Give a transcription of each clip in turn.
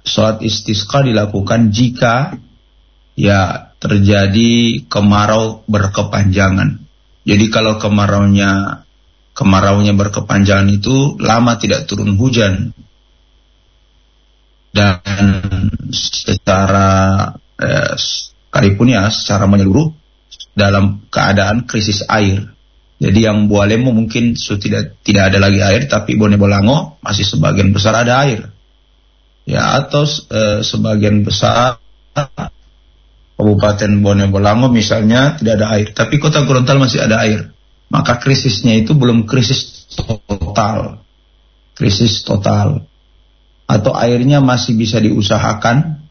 sholat istisqa dilakukan jika ya terjadi kemarau berkepanjangan. Jadi kalau kemaraunya berkepanjangan itu lama tidak turun hujan dan secara sekalipun ya secara menyeluruh dalam keadaan krisis air. Jadi yang Bualemo mungkin tidak ada lagi air, tapi Bone Bolango masih sebagian besar ada air. Ya, atau sebagian besar Kabupaten Bone Bolango misalnya tidak ada air, tapi Kota Gorontalo masih ada air. Maka krisisnya itu belum krisis total. Krisis total. Atau airnya masih bisa diusahakan,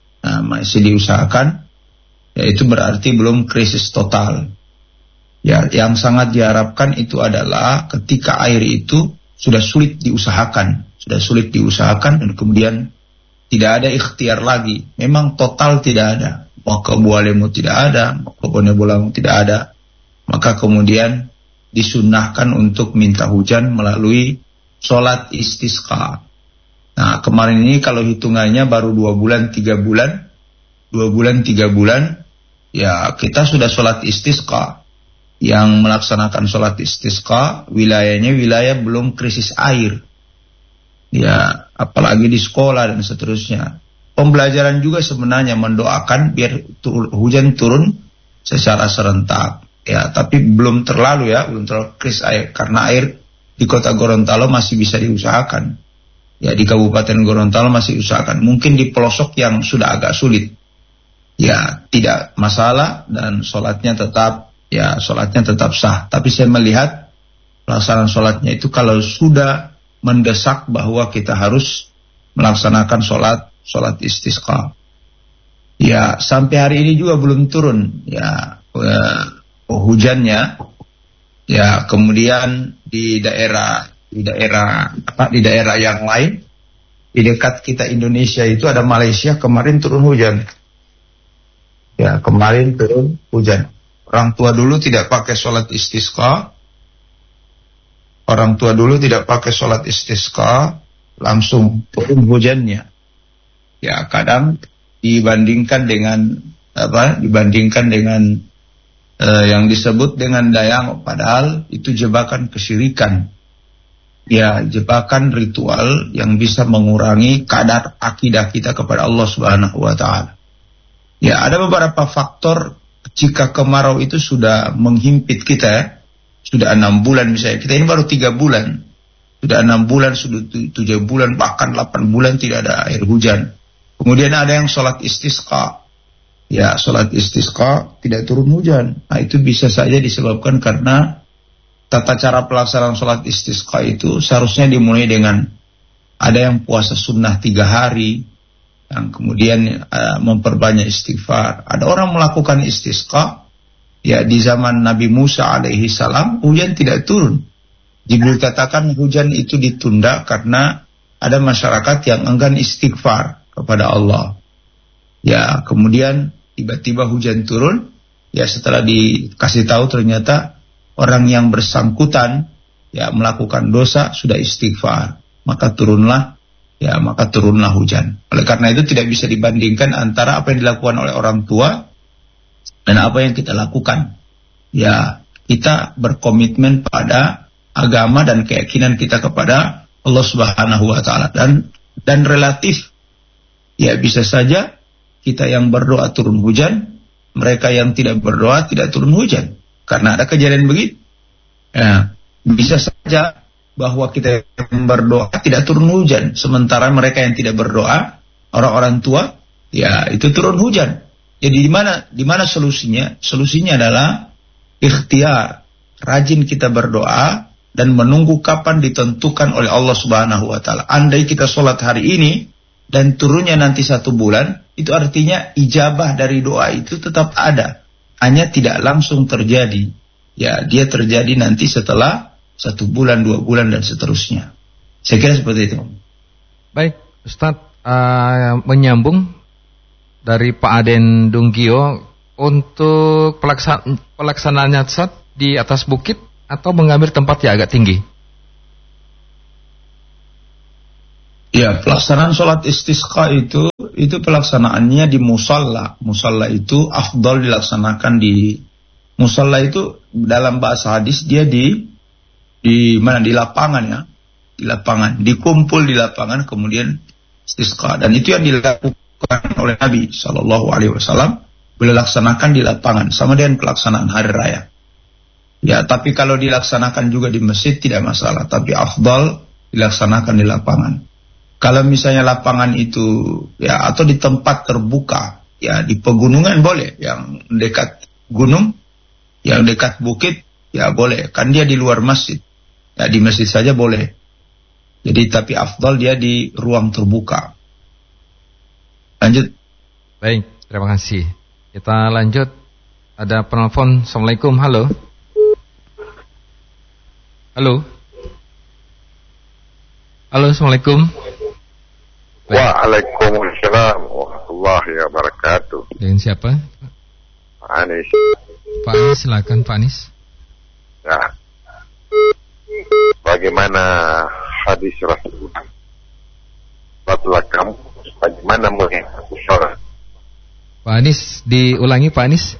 ya itu berarti belum krisis total. Ya, yang sangat diharapkan itu adalah ketika air itu sudah sulit diusahakan dan kemudian tidak ada ikhtiar lagi. Memang total tidak ada. Mau ke Bualemo tidak ada, mau ke Bone Bolango tidak ada. Maka kemudian disunnahkan untuk minta hujan melalui sholat istisqa. Nah, kemarin ini kalau hitungannya baru 2 bulan, 3 bulan, 2 bulan, 3 bulan, ya kita sudah sholat istisqa. Yang melaksanakan sholat istisqa wilayahnya wilayah belum krisis air, ya apalagi di sekolah dan seterusnya. Pembelajaran juga sebenarnya mendoakan biar hujan turun secara serentak, ya tapi belum terlalu krisis air, karena air di Kota Gorontalo masih bisa diusahakan, ya di Kabupaten Gorontalo masih usahakan. Mungkin di pelosok yang sudah agak sulit, ya tidak masalah dan sholatnya tetap sah. Tapi saya melihat pelaksanaan sholatnya itu kalau sudah mendesak bahwa kita harus melaksanakan sholat istisqa. Ya sampai hari ini juga belum turun hujannya. Ya kemudian di daerah yang lain di dekat kita Indonesia itu ada Malaysia, kemarin turun hujan. Ya kemarin turun hujan. Orang tua dulu tidak pakai sholat istisqa. Langsung turun hujannya. Ya kadang dibandingkan dengan yang disebut dengan dayang, padahal itu jebakan kesyirikan. Ya jebakan ritual yang bisa mengurangi kadar akidah kita kepada Allah Subhanahu wa taala. Ya ada beberapa faktor. Jika kemarau itu sudah menghimpit kita, sudah 6 bulan misalnya, kita ini baru 3 bulan, sudah 6 bulan, sudah 7 bulan, bahkan 8 bulan tidak ada air hujan. Kemudian ada yang sholat istisqa, ya sholat istisqa tidak turun hujan. Nah itu bisa saja disebabkan karena tata cara pelaksanaan sholat istisqa itu seharusnya dimulai dengan ada yang puasa sunnah 3 hari, yang kemudian memperbanyak istighfar. Ada orang melakukan istisqa, ya di zaman Nabi Musa alaihi salam hujan tidak turun. Jibril katakan hujan itu ditunda karena ada masyarakat yang enggan istighfar kepada Allah. Ya kemudian tiba-tiba hujan turun, ya setelah dikasih tahu ternyata orang yang bersangkutan ya melakukan dosa sudah istighfar, maka turunlah hujan. Oleh karena itu tidak bisa dibandingkan antara apa yang dilakukan oleh orang tua dan apa yang kita lakukan. Ya, kita berkomitmen pada agama dan keyakinan kita kepada Allah Subhanahu wa taala dan relatif ya bisa saja kita yang berdoa turun hujan, mereka yang tidak berdoa tidak turun hujan. Karena ada kejadian begitu. Ya, bisa saja bahwa kita yang berdoa tidak turun hujan, sementara mereka yang tidak berdoa, orang-orang tua, ya itu turun hujan. Jadi di mana solusinya? Solusinya adalah ikhtiar, rajin kita berdoa dan menunggu kapan ditentukan oleh Allah Subhanahu wa taala. Andai kita sholat hari ini dan turunnya nanti 1 bulan, itu artinya ijabah dari doa itu tetap ada, hanya tidak langsung terjadi. Ya, dia terjadi nanti setelah 1 bulan, 2 bulan, dan seterusnya. Saya kira seperti itu. Baik, Ustadz, menyambung dari Pak Aden Dunggio, untuk pelaksanaannya Ustadz di atas bukit atau mengambil tempat yang agak tinggi? Ya, pelaksanaan sholat istisqa itu itu pelaksanaannya di musalla. Musalla itu afdal dilaksanakan di musalla itu dalam bahasa hadis dia di mana, di lapangan ya. Di lapangan, dikumpul di lapangan kemudian istisqa, dan itu yang dilakukan oleh Nabi Shallallahu Alaihi Wasallam, beliau laksanakan di lapangan sama dengan pelaksanaan hari raya. Ya, tapi kalau dilaksanakan juga di masjid tidak masalah, tapi afdal dilaksanakan di lapangan. Kalau misalnya lapangan itu ya atau di tempat terbuka, ya di pegunungan boleh, yang dekat gunung, yang dekat bukit ya boleh, kan dia di luar masjid. Ya di masjid saja boleh. Jadi tapi afdal dia di ruang terbuka. Lanjut. Baik, terima kasih. Kita lanjut. Ada penelpon. Assalamualaikum. Halo. Halo. Halo, assalamualaikum. Waalaikumsalam warahmatullahi wabarakatuh. Dengan siapa? Pak Anis. Pak Anis, silakan Pak Anis. Ya. Bagaimana hadis Rasulullah? Setelah kamu, bagaimana melihat sholat? Pak Anis, diulangi Pak Anis.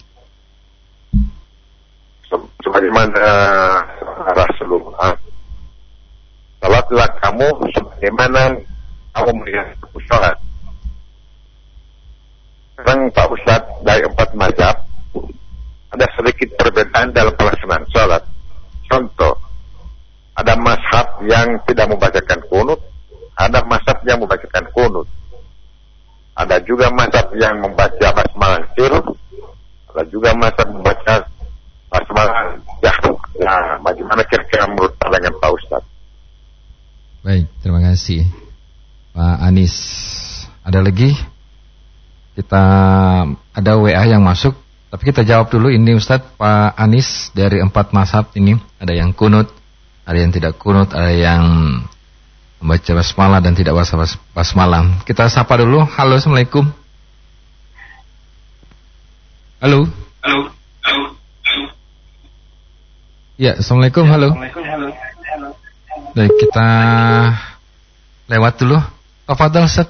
Sebagaimana Rasulullah. Salatlah kamu sebagaimana kamu melihat sholat. Sekarang Pak Ustadz, dari 4 mazhab ada sedikit perbedaan dalam pelaksanaan sholat. Contoh, ada mazhab yang tidak membacakan kunut, ada mazhab yang membacakan kunut. Ada juga mazhab yang membaca basmalah sir, ada juga mazhab membaca basmalah jahru. Nah, bagaimana kira-kira menurut pandangan Pak Ustadz? Baik, terima kasih Pak Anis. Ada lagi? Kita ada WA yang masuk, tapi kita jawab dulu ini Ustadz. Pak Anis, dari 4 mazhab ini ada yang kunut, ada yang tidak kunut, ada yang membaca basmalah dan tidak baca basmalah. Kita sapa dulu. Halo, assalamualaikum. Halo. Ya, assalamualaikum. Halo. Baik, kita lewat dulu. Tafadhal Ustaz.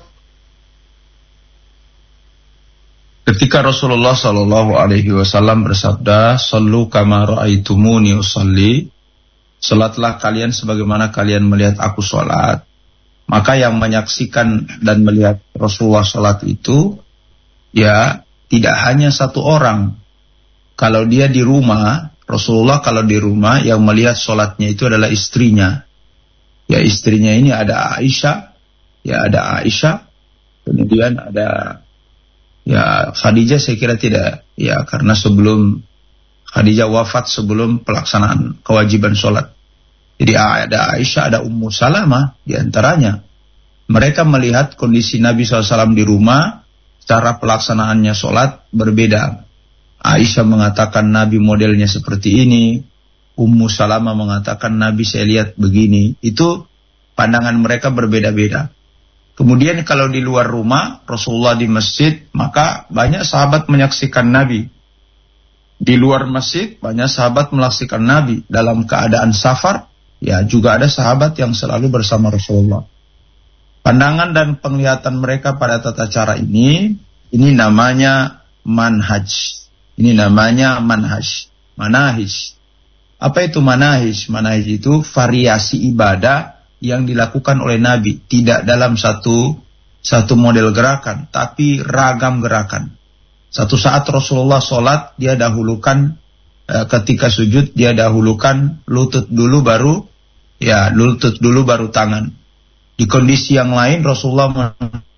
Ketika Rasulullah Shallallahu Alaihi Wasallam bersabda, "Sallu kama ra'aitumuni usalli." Salatlah kalian sebagaimana kalian melihat aku salat. Maka yang menyaksikan dan melihat Rasulullah salat itu, ya tidak hanya satu orang. Kalau dia di rumah, Rasulullah kalau di rumah yang melihat salatnya itu adalah istrinya. Ya istrinya ini ada Aisyah, ya ada Aisyah, kemudian ada ya Khadijah saya kira tidak, ya karena sebelum Khadijah wafat sebelum pelaksanaan kewajiban sholat. Jadi ada Aisyah, ada Ummu Salamah di antaranya. Mereka melihat kondisi Nabi SAW di rumah, cara pelaksanaannya sholat berbeda. Aisyah mengatakan Nabi modelnya seperti ini, Ummu Salamah mengatakan Nabi saya lihat begini. Itu pandangan mereka berbeda-beda. Kemudian kalau di luar rumah, Rasulullah di masjid, maka banyak sahabat menyaksikan Nabi. Di luar masjid, banyak sahabat menyaksikan Nabi. Dalam keadaan safar, ya juga ada sahabat yang selalu bersama Rasulullah. Pandangan dan penglihatan mereka pada tata cara ini namanya manhaj. Ini namanya manhaj. Manahij. Apa itu manahij? Manahij itu variasi ibadah yang dilakukan oleh Nabi. Tidak dalam satu model gerakan, tapi ragam gerakan. Satu saat Rasulullah sholat, dia dahulukan ketika sujud, dia dahulukan lutut dulu baru tangan. Di kondisi yang lain Rasulullah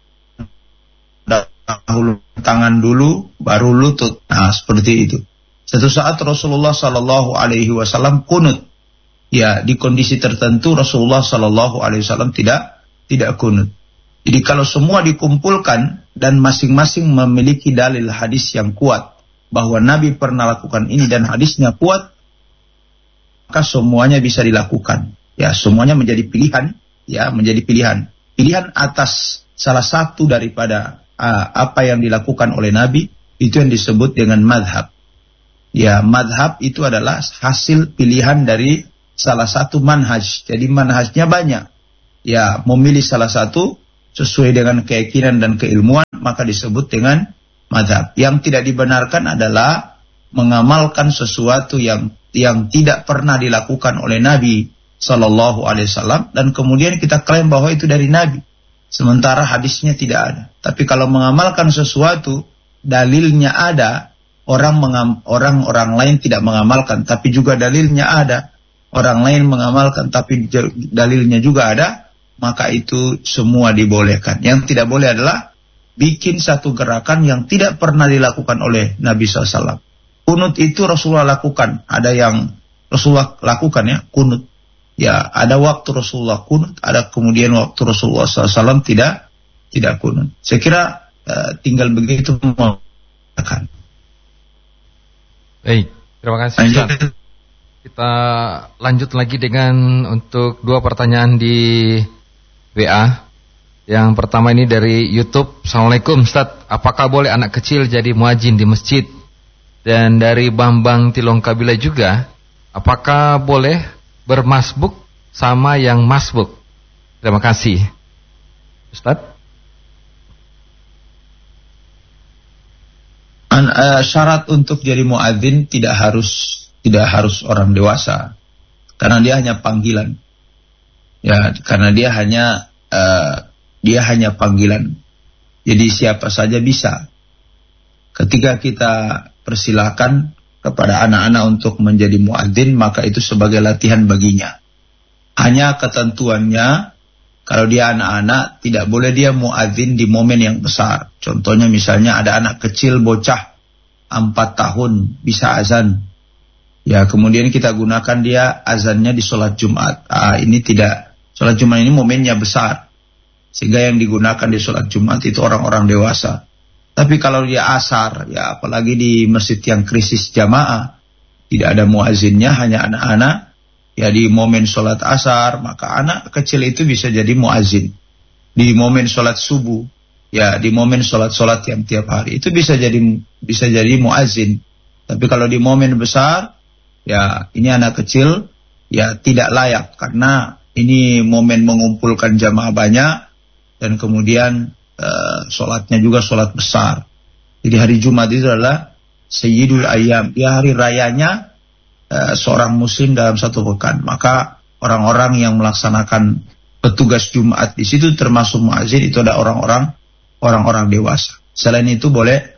dahulukan tangan dulu baru lutut. Nah, seperti itu. Satu saat Rasulullah Shallallahu Alaihi Wasallam kunut. Ya, di kondisi tertentu Rasulullah Shallallahu Alaihi Wasallam tidak kunut. Jadi kalau semua dikumpulkan dan masing-masing memiliki dalil hadis yang kuat bahwa Nabi pernah lakukan ini dan hadisnya kuat, maka semuanya bisa dilakukan. Ya, semuanya menjadi pilihan, ya, menjadi pilihan. Pilihan atas salah satu daripada apa yang dilakukan oleh Nabi, itu yang disebut dengan madhab. Ya, madhab itu adalah hasil pilihan dari salah satu manhaj. Jadi manhajnya banyak. Ya, memilih salah satu sesuai dengan keyakinan dan keilmuan, maka disebut dengan mazhab. Yang tidak dibenarkan adalah mengamalkan sesuatu yang tidak pernah dilakukan oleh Nabi Sallallahu Alaihi Wasallam dan kemudian kita klaim bahwa itu dari Nabi, sementara hadisnya tidak ada. Tapi kalau mengamalkan sesuatu dalilnya ada, orang lain tidak mengamalkan, tapi juga dalilnya ada, orang lain mengamalkan tapi dalilnya juga ada, maka itu semua dibolehkan. Yang tidak boleh adalah bikin satu gerakan yang tidak pernah dilakukan oleh Nabi SAW. Kunut itu Rasulullah lakukan, ada yang Rasulullah lakukan ya, kunut. Ya, ada waktu Rasulullah kunut, ada kemudian waktu Rasulullah SAW tidak kunut. Saya kira tinggal begitu mengatakan. Baik, terima kasih Ustaz. Kita lanjut lagi dengan untuk 2 pertanyaan di WA. Yang pertama ini dari YouTube. Assalamualaikum Ustaz, apakah boleh anak kecil jadi muadzin di masjid? Dan dari Bambang Tilongkabila juga, apakah boleh bermasbuk sama yang masbuk? Terima kasih Ustaz. Syarat untuk jadi muadzin tidak harus orang dewasa, karena dia hanya panggilan. Ya, karena dia hanya panggilan. Jadi siapa saja bisa. Ketika kita persilahkan kepada anak-anak untuk menjadi muadzin, maka itu sebagai latihan baginya. Hanya ketentuannya, kalau dia anak-anak, tidak boleh dia muadzin di momen yang besar. Contohnya misalnya ada anak kecil bocah 4 tahun bisa azan. Ya, kemudian kita gunakan dia azannya di sholat Jumat. Ini tidak. Sholat Jumat ini momennya besar, sehingga yang digunakan di sholat Jumat itu orang-orang dewasa. Tapi kalau dia asar, ya apalagi di masjid yang krisis jamaah, tidak ada muazzinnya, hanya anak-anak, ya di momen sholat asar, maka anak kecil itu bisa jadi muazzin. Di momen sholat subuh, ya di momen sholat-sholat yang tiap hari, itu bisa jadi muazzin. Tapi kalau di momen besar, ya ini anak kecil, ya tidak layak, karena ini momen mengumpulkan jamaah banyak, dan kemudian sholatnya juga sholat besar. Jadi hari Jumat itu adalah Sayyidul Ayyam, dia hari rayanya seorang muslim dalam satu pekan. Maka orang-orang yang melaksanakan petugas Jumat di situ termasuk muazzin, itu ada orang-orang dewasa. Selain itu boleh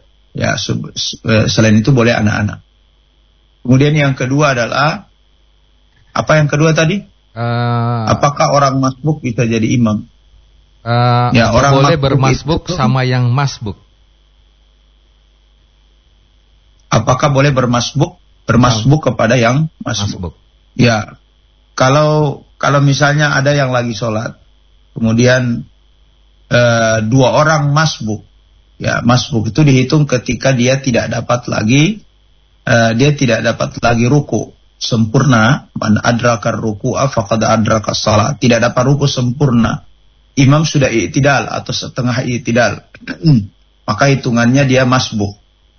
anak-anak. Kemudian yang kedua adalah, apa yang kedua tadi? Apakah orang masbuk bisa jadi imam? Ya, orang boleh bermasbuk sama yang masbuk. Apakah boleh bermasbuk kepada yang masbuk? Ya, kalau misalnya ada yang lagi sholat, kemudian 2 orang masbuk, ya masbuk itu dihitung ketika dia tidak dapat lagi ruku sempurna. Man adrakar ruku'a faqad adrakas salat. Tidak dapat ruku sempurna, imam sudah i'tidal atau setengah i'tidal, maka hitungannya dia masbuk.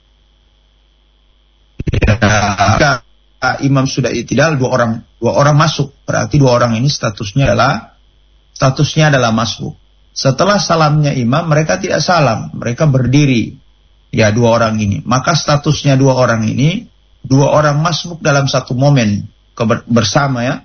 Ya, imam sudah i'tidal, 2 orang masuk, berarti 2 orang ini statusnya adalah masbuk. Setelah salamnya imam, mereka tidak salam, mereka berdiri. Ya, 2 orang ini, maka statusnya 2 orang ini, 2 orang masbuk dalam satu momen bersama ya.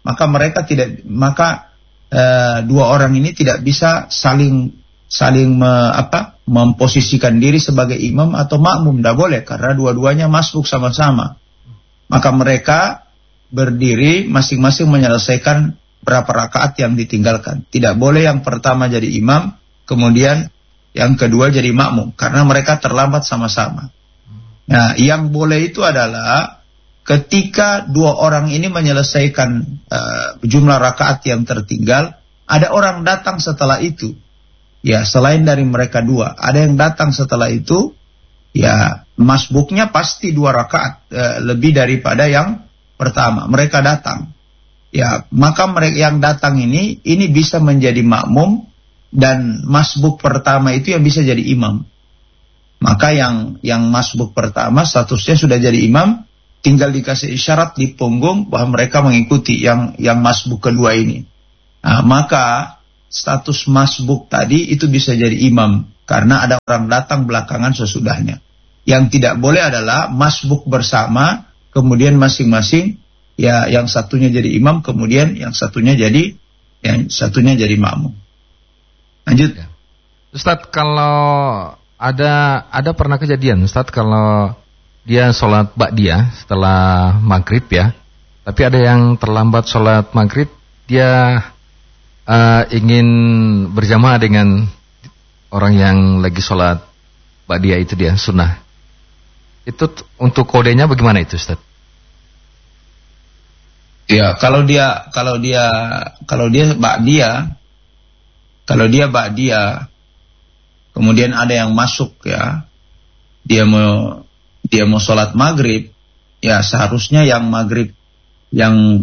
Maka 2 orang ini tidak bisa saling memposisikan diri sebagai imam atau makmum, tidak boleh, karena dua-duanya masbuk sama-sama. Maka mereka berdiri masing-masing menyelesaikan berapa rakaat yang ditinggalkan. Tidak boleh yang pertama jadi imam, kemudian yang kedua jadi makmum, karena mereka terlambat sama-sama. Nah, yang boleh itu adalah ketika 2 orang ini menyelesaikan jumlah rakaat yang tertinggal, ada orang datang setelah itu. Ya, selain dari mereka 2, ada yang datang setelah itu. Ya, masbuknya pasti 2 rakaat lebih daripada yang pertama. Mereka datang. Ya, maka mereka yang datang ini bisa menjadi makmum, dan masbuk pertama itu yang bisa jadi imam. Maka yang masbuk pertama statusnya sudah jadi imam, tinggal dikasih isyarat di punggung bahwa mereka mengikuti yang masbuk kedua ini. Nah, maka status masbuk tadi itu bisa jadi imam, karena ada orang datang belakangan sesudahnya. Yang tidak boleh adalah masbuk bersama, kemudian masing-masing ya yang satunya jadi imam, kemudian yang satunya jadi makmum. Lanjut. Ya. Ustadz, kalau ada pernah kejadian Ustadz, kalau dia sholat ba'diyah setelah maghrib ya, tapi ada yang terlambat sholat maghrib, dia ingin berjamaah dengan orang yang lagi sholat ba'diyah itu, dia sunnah. Itu untuk kodenya bagaimana itu Ustaz? Ya, kalau dia ba'diyah, kemudian ada yang masuk ya, dia mau sholat maghrib, ya seharusnya yang maghrib yang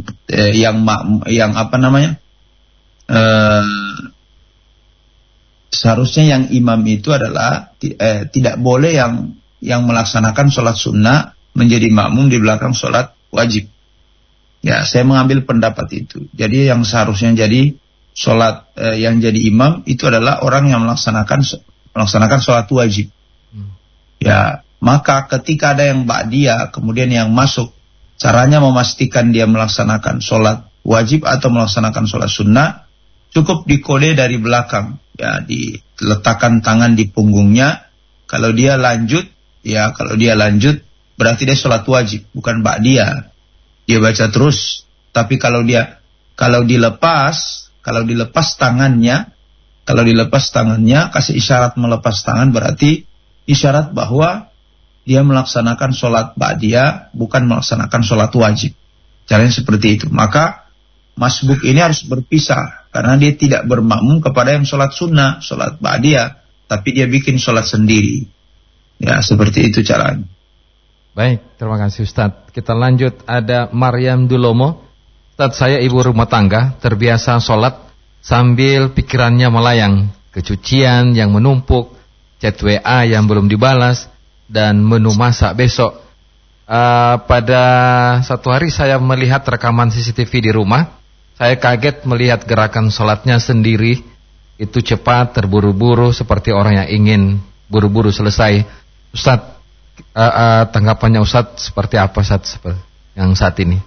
seharusnya yang imam itu adalah tidak boleh yang melaksanakan sholat sunnah menjadi makmum di belakang sholat wajib. Ya, saya mengambil pendapat itu. Jadi yang seharusnya jadi sholat yang jadi imam itu adalah orang yang melaksanakan sholat wajib. Ya, maka ketika ada yang ba'diyah kemudian yang masuk, caranya memastikan dia melaksanakan sholat wajib atau melaksanakan sholat sunnah, cukup dikode dari belakang. Ya, diletakkan tangan di punggungnya. Kalau dia lanjut berarti dia sholat wajib, bukan ba'diyah. Dia baca terus. Tapi kalau dilepas tangannya, kasih isyarat melepas tangan, berarti isyarat bahwa dia melaksanakan sholat ba'diyah, bukan melaksanakan sholat wajib. Caranya seperti itu. Maka masbuk ini harus berpisah, karena dia tidak bermakmum kepada yang sholat sunnah, sholat ba'diyah, tapi dia bikin sholat sendiri. Ya, seperti itu caranya. Baik, terima kasih Ustadz. Kita lanjut, ada Maryam Dulomo. Ustadz, saya ibu rumah tangga, terbiasa sholat sambil pikirannya melayang. Kecucian yang menumpuk, chat WA yang belum dibalas, dan menu masak besok. Pada satu hari saya melihat rekaman CCTV di rumah. Saya kaget melihat gerakan sholatnya sendiri. Itu cepat, terburu-buru, seperti orang yang ingin buru-buru selesai. Ustadz, tanggapannya Ustadz seperti apa yang saat ini?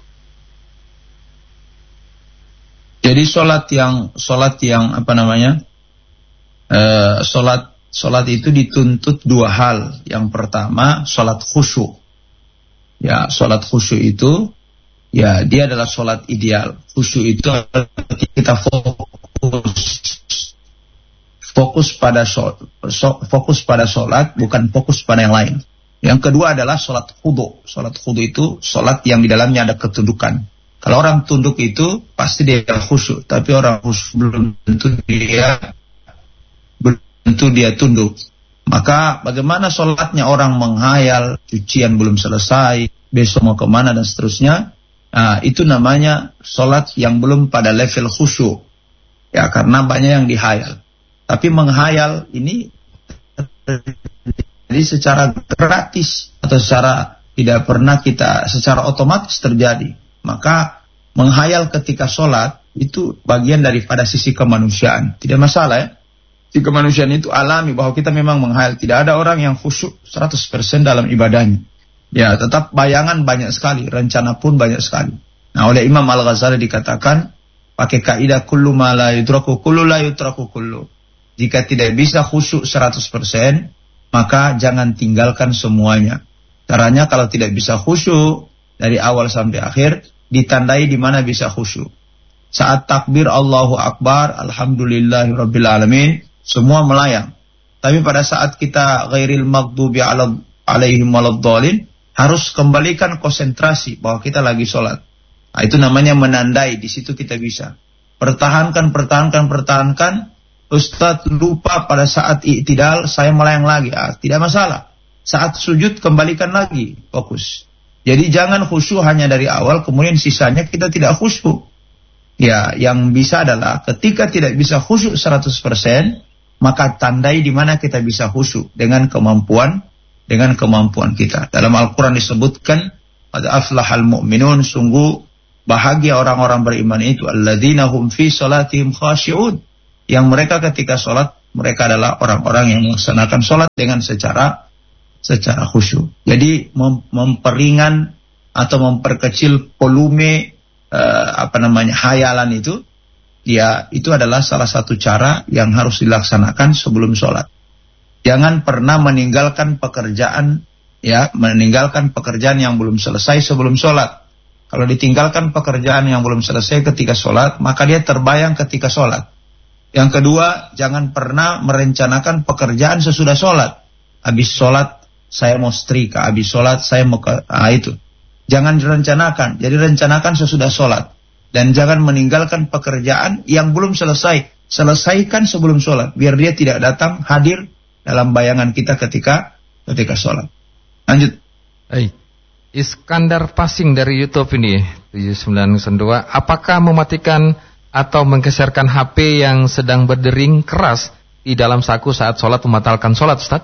Jadi sholat itu dituntut dua hal. Yang pertama, sholat khusyuk. Ya, sholat khusyuk itu, ya dia adalah sholat ideal. Khusyuk itu kita fokus pada sholat, bukan fokus pada yang lain. Yang kedua adalah sholat khudu. Sholat khudu itu sholat yang di dalamnya ada ketundukan. Kalau orang tunduk itu pasti dia khusyuk, tapi orang khusyuk belum tentu dia tunduk. Maka bagaimana sholatnya orang menghayal, cucian belum selesai, besok mau kemana dan seterusnya. Nah, itu namanya sholat yang belum pada level khusyuk. Ya, karena banyak yang dihayal. Tapi menghayal ini jadi secara gratis atau secara tidak pernah kita secara otomatis terjadi. Maka menghayal ketika sholat itu bagian daripada sisi kemanusiaan. Tidak masalah ya. Sisi kemanusiaan itu alami bahwa kita memang menghayal. Tidak ada orang yang khusyuk 100% dalam ibadahnya. Ya, tetap bayangan banyak sekali, rencana pun banyak sekali. Nah, oleh Imam Al-Ghazali dikatakan pakai kaidah kullu ma la yudraku kullu la yutraku kullu. Jika tidak bisa khusyuk 100%, maka jangan tinggalkan semuanya. Caranya kalau tidak bisa khusyuk dari awal sampai akhir, ditandai di mana bisa khusyuk. Saat takbir Allahu Akbar, Alhamdulillahirabbil alamin, semua melayang. Tapi pada saat kita ghairil maghdubi alaihim waladdallin, harus kembalikan konsentrasi bahwa kita lagi sholat. Nah, itu namanya menandai, di situ kita bisa. Pertahankan. Ustadz lupa pada saat i'tidal saya melayang lagi. Tidak masalah. Saat sujud kembalikan lagi, fokus. Jadi jangan khusyuk hanya dari awal, kemudian sisanya kita tidak khusyuk. Ya, yang bisa adalah ketika tidak bisa khusyuk 100%, maka tandai di mana kita bisa khusyuk dengan kemampuan kita. Dalam Al-Quran disebutkan, qad aflahal mu'minun, sungguh bahagia orang-orang beriman itu, alladzina hum fi salatihim khashi'un, yang mereka ketika sholat mereka adalah orang-orang yang melaksanakan sholat dengan secara khusyuk. Jadi memperingan atau memperkecil volume hayalan itu, ya itu adalah salah satu cara yang harus dilaksanakan sebelum sholat. Jangan pernah meninggalkan pekerjaan yang belum selesai sebelum sholat. Kalau ditinggalkan pekerjaan yang belum selesai ketika sholat, maka dia terbayang ketika sholat. Yang kedua, jangan pernah merencanakan pekerjaan sesudah sholat. Habis sholat, saya mau setrika. Habis sholat, saya mau itu. Jangan direncanakan. Jadi rencanakan sesudah sholat. Dan jangan meninggalkan pekerjaan yang belum selesai. Selesaikan sebelum sholat. Biar dia tidak datang hadir dalam bayangan kita ketika sholat. Lanjut. Baik. Iskandar Pasing dari YouTube ini 7992, apakah mematikan atau menggeserkan HP yang sedang berdering keras di dalam saku saat sholat membatalkan sholat, Ustaz?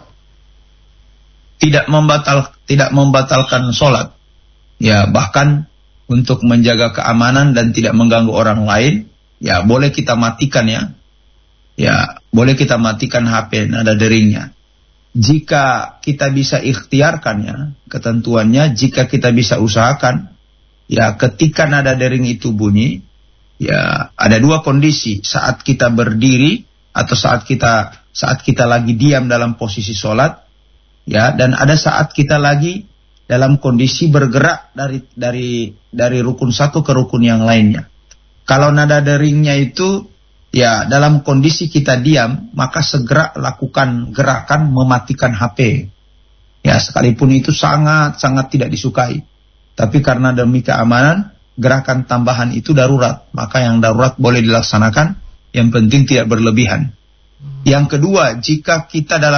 Tidak membatalkan sholat. Ya, bahkan untuk menjaga keamanan dan tidak mengganggu orang lain, ya boleh kita matikan ya. Ya, boleh kita matikan HP nada deringnya. Jika kita bisa ikhtiarkannya, ketentuannya, jika kita bisa usahakan, ya ketika nada dering itu bunyi, ya ada dua kondisi, saat kita berdiri atau saat kita lagi diam dalam posisi sholat, ya, dan ada saat kita lagi dalam kondisi bergerak dari rukun satu ke rukun yang lainnya. Kalau nada deringnya itu ya dalam kondisi kita diam, maka segera lakukan gerakan mematikan HP. Ya, sekalipun itu sangat tidak disukai. Tapi karena demi keamanan, gerakan tambahan itu darurat. Maka yang darurat boleh dilaksanakan, yang penting tidak berlebihan. Yang kedua, jika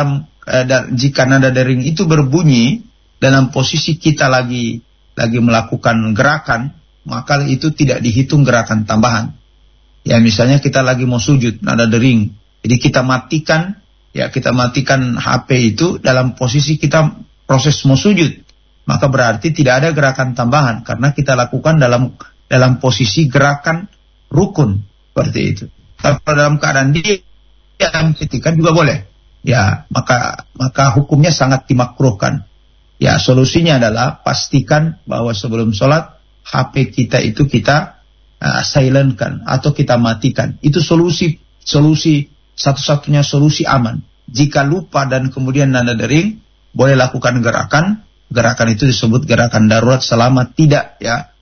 jika nada dering itu berbunyi dalam posisi kita lagi melakukan gerakan, maka itu tidak dihitung gerakan tambahan. Ya, misalnya kita lagi mau sujud, nada dering. Jadi kita matikan HP itu dalam posisi kita proses mau sujud. Maka berarti tidak ada gerakan tambahan karena kita lakukan dalam posisi gerakan rukun seperti itu. Tapi dalam keadaan diam ketika juga boleh. Ya, maka hukumnya sangat dimakruhkan. Ya, solusinya adalah pastikan bahwa sebelum sholat HP kita itu kita silentkan atau kita matikan. Itu solusi satu-satunya solusi aman. Jika lupa dan kemudian nada dering, boleh lakukan gerakan itu disebut gerakan darurat selama tidak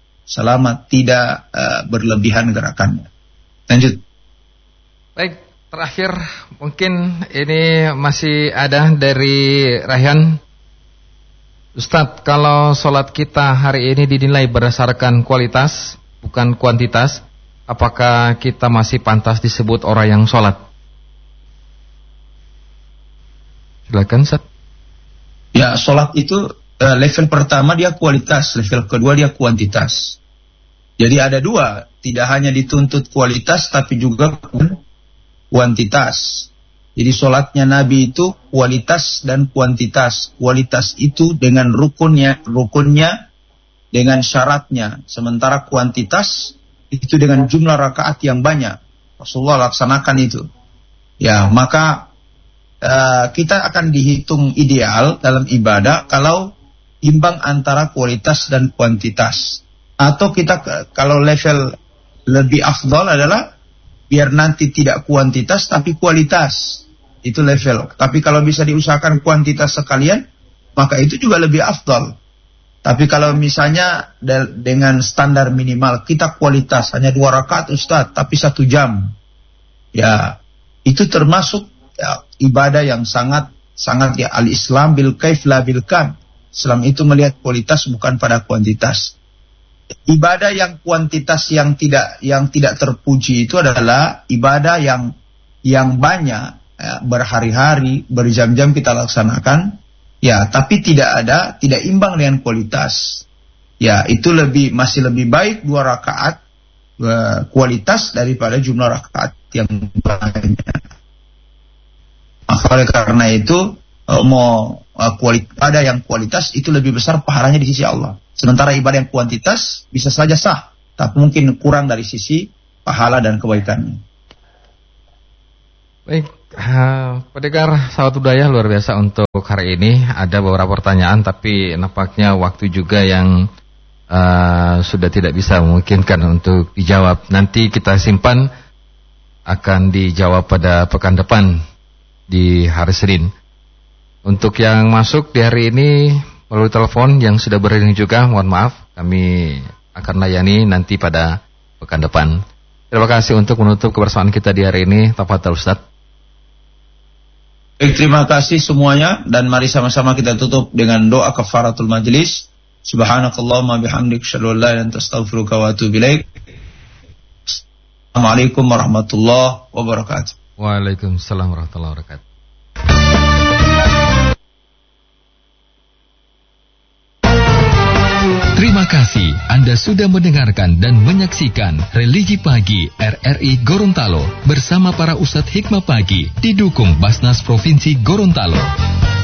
berlebihan gerakannya. Lanjut. Baik, terakhir mungkin ini masih ada dari Rayhan. Ustadz, kalau sholat kita hari ini dinilai berdasarkan kualitas bukan kuantitas, apakah kita masih pantas disebut orang yang sholat? Silakan, Ustaz. Ya, sholat itu level pertama dia kualitas, level kedua dia kuantitas. Jadi ada dua, tidak hanya dituntut kualitas tapi juga kuantitas. Jadi sholatnya Nabi itu kualitas dan kuantitas. Kualitas itu dengan rukunnya dengan syaratnya. Sementara kuantitas itu dengan jumlah rakaat yang banyak. Rasulullah laksanakan itu. Ya, maka kita akan dihitung ideal dalam ibadah kalau imbang antara kualitas dan kuantitas. Atau kita kalau level lebih afdal adalah biar nanti tidak kuantitas tapi kualitas. Itu level. Tapi kalau bisa diusahakan kuantitas sekalian, maka itu juga lebih afdal. Tapi kalau misalnya dengan standar minimal kita kualitas hanya 2 rakaat Ustaz, tapi 1 jam. Ya, itu termasuk ya, ibadah yang sangat ya, al-Islam bil kaif la bil kam. Islam itu melihat kualitas bukan pada kuantitas. Ibadah yang kuantitas yang tidak terpuji itu adalah ibadah yang banyak ya, berhari-hari, berjam-jam kita laksanakan, ya, tapi tidak imbang dengan kualitas. Ya, itu masih lebih baik 2 rakaat kualitas daripada jumlah rakaat yang banyak. Maka oleh karena itu ibadah yang kualitas itu lebih besar pahalanya di sisi Allah. Sementara ibadah yang kuantitas bisa saja sah, tapi mungkin kurang dari sisi pahala dan kebaikannya. Baik. pendengar Sahabat Budaya, luar biasa untuk hari ini. Ada beberapa pertanyaan, tapi nampaknya waktu juga yang sudah tidak bisa memungkinkan untuk dijawab. Nanti kita simpan, akan dijawab pada pekan depan di hari Senin. Untuk yang masuk di hari ini melalui telepon yang sudah berdiri juga, mohon maaf, kami akan layani nanti pada pekan depan. Terima kasih untuk menutup kebersamaan kita di hari ini. Tafadhol Ustaz. Baik, terima kasih semuanya, dan mari sama-sama kita tutup dengan doa kafaratul majlis. Subhanakallahumma bihamdik, asyhadu an la ilaha illa anta, astaghfiruka wa atubu ilaik. Assalamualaikum warahmatullahi wabarakatuh. Waalaikumsalam warahmatullahi wabarakatuh. Terima kasih Anda sudah mendengarkan dan menyaksikan Religi Pagi RRI Gorontalo bersama para Ustadz Hikmah Pagi, didukung Basnas Provinsi Gorontalo.